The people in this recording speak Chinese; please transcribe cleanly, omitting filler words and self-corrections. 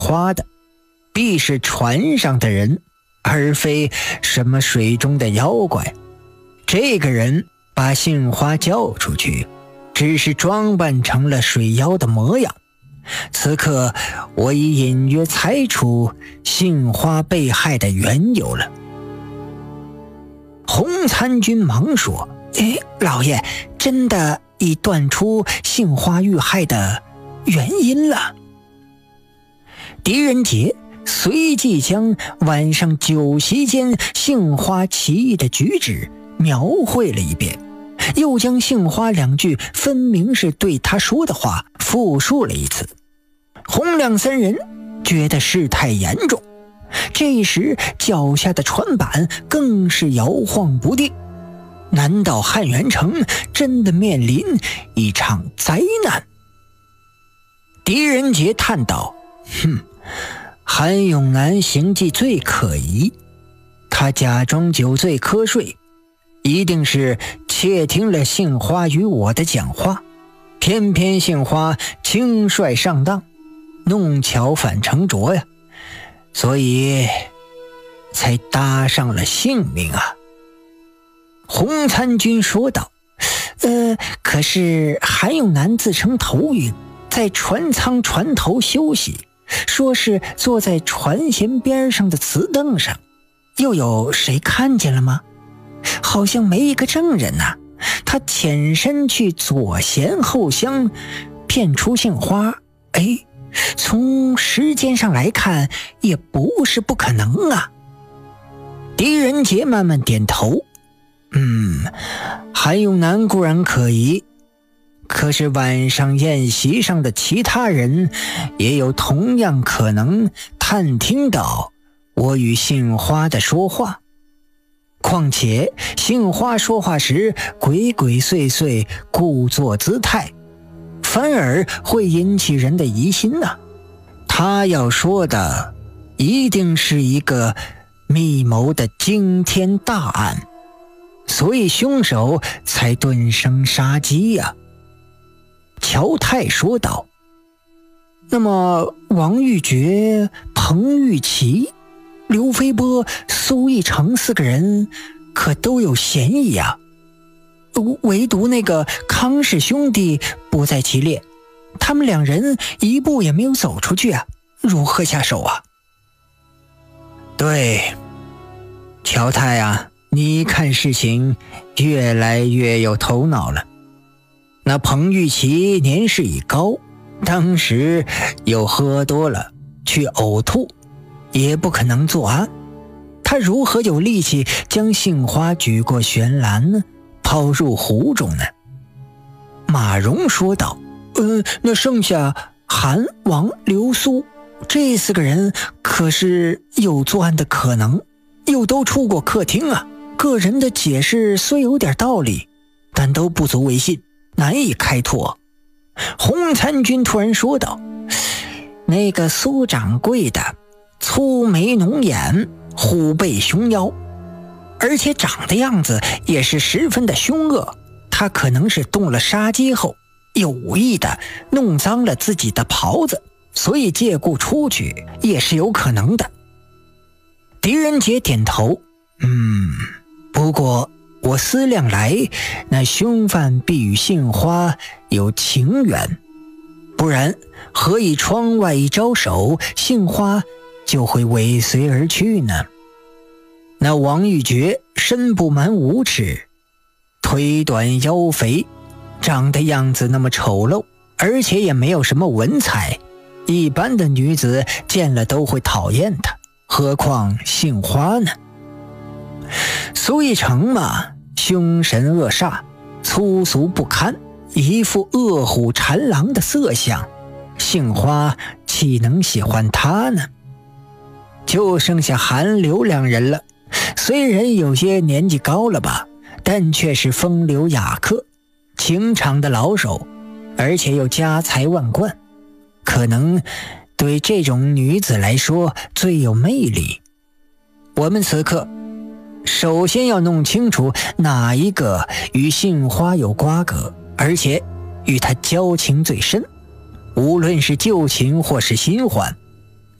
花的，必是船上的人，而非什么水中的妖怪。这个人把杏花叫出去，只是装扮成了水妖的模样。此刻我已隐约猜出杏花被害的缘由了。洪参军忙说：老爷，真的已断出杏花遇害的原因了。狄仁杰随即将晚上酒席间杏花奇异的举止描绘了一遍，又将杏花2句分明是对他说的话复述了一次。洪亮3人觉得事态严重，这时脚下的船板更是摇晃不定。难道汉元城真的面临一场灾难？狄仁杰叹道：韩永南行迹最可疑，他假装酒醉瞌睡，一定是窃听了杏花与我的讲话，偏偏杏花轻率上当，弄巧反成拙呀，所以才搭上了性命啊。洪参军说道：可是韩永南自称头晕，在船舱船头休息，说是坐在船舷边上的瓷凳上，又有谁看见了吗？好像没一个证人啊。他潜身去左舷后厢骗出杏花，从时间上来看也不是不可能啊。狄仁杰慢慢点头，韩永南固然可疑，可是晚上宴席上的其他人也有同样可能探听到我与杏花的说话。况且杏花说话时鬼鬼祟祟，故作姿态，反而会引起人的疑心呐。他要说的一定是一个密谋的惊天大案，所以凶手才顿生杀机呀。乔泰说道：那么王玉珏、彭玉琪、刘飞波、苏义成4个人可都有嫌疑啊，唯独那个康氏兄弟不在其列，他们2人一步也没有走出去啊，如何下手啊？对，乔泰啊，你看事情越来越有头脑了。那彭玉琪年事已高，当时又喝多了去呕吐，也不可能作案，他如何有力气将杏花举过悬栏呢，抛入湖中呢？马荣说道：那剩下韩、王、刘、苏这4个人可是有作案的可能，又都出过客厅啊，个人的解释虽有点道理，但都不足为信，难以开脱。洪参军突然说道：那个苏掌柜的粗眉浓眼，虎背熊腰，而且长的样子也是十分的凶恶，他可能是动了杀机后有意的弄脏了自己的袍子，所以借故出去也是有可能的。狄仁杰点头，不过我思量来，那凶犯必与杏花有情缘，不然何以窗外一招手，杏花就会尾随而去呢？那王玉珏身不满5尺，腿短腰肥，长的样子那么丑陋，而且也没有什么文采，一般的女子见了都会讨厌他，何况杏花呢？苏义成嘛，凶神恶煞，粗俗不堪，一副恶虎缠狼的色相，杏花岂能喜欢他呢？就剩下韩刘2人了，虽然有些年纪高了吧，但却是风流雅客，情场的老手，而且又家财万贯，可能对这种女子来说最有魅力。我们此刻首先要弄清楚哪一个与杏花有瓜葛，而且与她交情最深，无论是旧情或是新欢，